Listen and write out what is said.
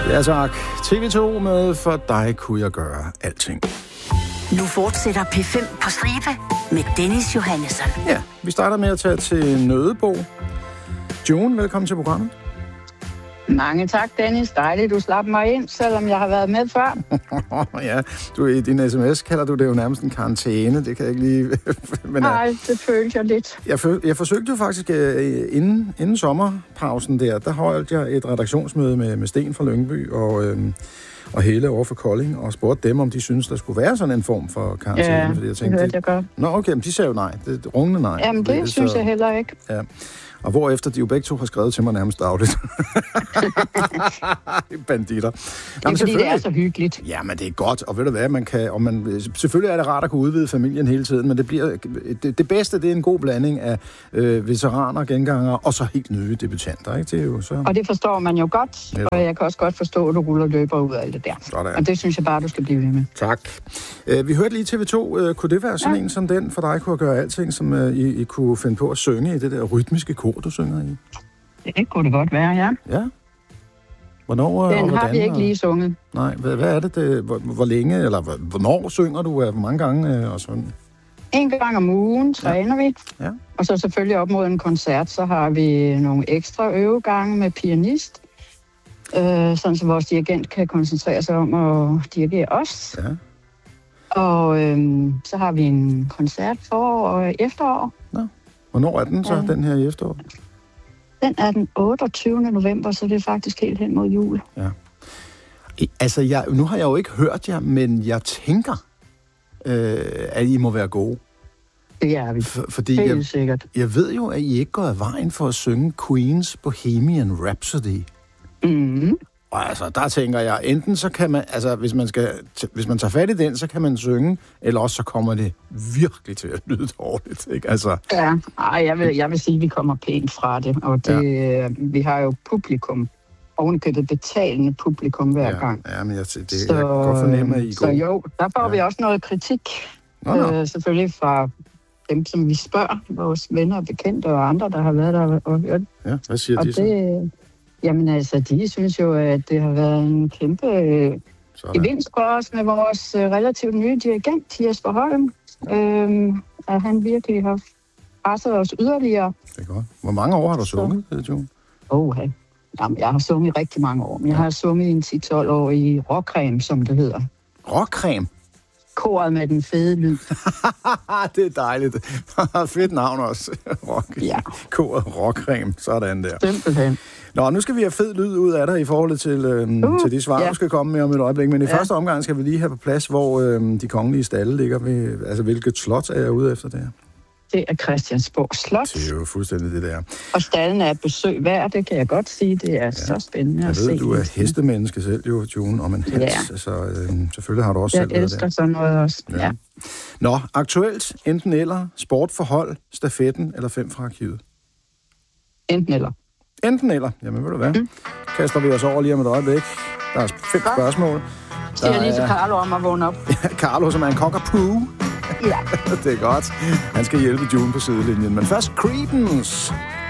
Ja tak. TV2 med For dig kunne jeg gøre alting. Nu fortsætter P5 på stribe med Dennis Johannesson. Ja, vi starter med at tage til Nødebo. June, velkommen til programmet. Mange tak, Dennis. Dejligt, du slap mig ind, selvom jeg har været med før. Ja, du, i din sms kalder du det jo nærmest en karantæne. Det kan jeg ikke lige... Nej, det følte jeg lidt. Jeg forsøgte jo faktisk inden sommerpausen der holdt jeg et redaktionsmøde med Sten fra Lyngby og Helle over for Kolding, og spurgte dem, om de synes der skulle være sådan en form for karantæne. Ja, fordi jeg tænkte, det hørte jeg godt. Nå, okay, men de sagde jo nej. Det rungende nej. Jamen, det synes jeg heller ikke. Ja. Og hvorefter de jo begge to har skrevet til mig nærmest dagligt. Banditter. Det er fordi, det er så hyggeligt. Ja, men det er godt, og ved du hvad, man kan... selvfølgelig er det rart at kunne udvide familien hele tiden, men det bedste, det er en god blanding af veteraner, gengangere og så helt nye debutanter, ikke? Det er jo så... Og det forstår man jo godt, ja. Og jeg kan også godt forstå, at du ruller løber ud af alt det der. Sådan. Og det synes jeg bare, du skal blive ved med. Tak. Vi hørte lige TV2. Kunne det være sådan en som den for dig, kunne gøre alting, som I kunne finde på at synge i det der rytmiske kor, du synger i? Det kunne det godt være, ja. Ja? Hvornår den har vi ikke lige sunget. Nej, hvad er det? Hvor længe, eller hvornår synger du? Hvor mange gange og sådan? En gang om ugen træner vi. Ja. Og så selvfølgelig op mod en koncert, så har vi nogle ekstra øvegange med pianist. Sådan så vores dirigent kan koncentrere sig om at dirigere os. Ja. Og så har vi en koncert forår og efterår. Nå. Hvornår er den så, den her i efterår? Den er den 28. november, så det er faktisk helt hen mod jul. Ja. Altså, nu har jeg jo ikke hørt jer, men jeg tænker, at I må være gode. Det er vi. Fordi helt sikkert. Jeg ved jo, at I ikke går af vejen for at synge Queen's Bohemian Rhapsody. Mhm. Og altså, der tænker jeg, enten så kan man, altså hvis man tager fat i den, så kan man synge, eller også så kommer det virkelig til at lyde dårligt, ikke? Altså. Ja, jeg vil sige, at vi kommer pænt fra det, og det, vi har jo publikum, ovenikøbet betalende publikum hver gang. Ja, men jeg kan godt fornemme, at I går. Så jo, der får vi også noget kritik, selvfølgelig fra dem, som vi spørger, vores venner og bekendte og andre, der har været der og hørt. Ja, hvad siger de så? Jamen altså, de synes jo, at det har været en kæmpe gevinst for os med vores relativt nye dirigent, Jesper Holm. At han virkelig har presset os yderligere. Det er godt. Hvor mange år har du sunget, June? Jamen, jeg har sunget rigtig mange år, men jeg har sunget i 10-12 år i Rockcreme, som det hedder. Rockcreme? Koret med den fede lyd. Det er dejligt. Fedt navn også. Ja. Koret Rockcreme. Sådan der. Simpelthen. Nå, nu skal vi have fed lyd ud af dig i forhold til de svar, du skal komme med om et øjeblik. Men i første omgang skal vi lige have på plads, hvor de kongelige stalde ligger ved. Altså, hvilket slot er jeg ude efter det her? Det er Christiansborg Slot. Det er jo fuldstændig det der. Og stallen er et besøg værd, det kan jeg godt sige. Det er så spændende at se. Jeg ved, du er hestemenneske selv, jo, June, om en hest. Så selvfølgelig har du også selv været der. Jeg elsker sådan noget også, ja. Nå, aktuelt, enten eller, sport for hold, stafetten eller 5 fra arkivet? Enten eller. Enten eller. Jamen, ved du hvad? Kaster vi os over lige om et øjeblik. Der er 5 spørgsmål. Så jeg lige til Carlo om at vågne op. Carlo, som er en cockapoo. Ja. Det er godt. Han skal hjælpe June på sidelinjen. Men først Creedence.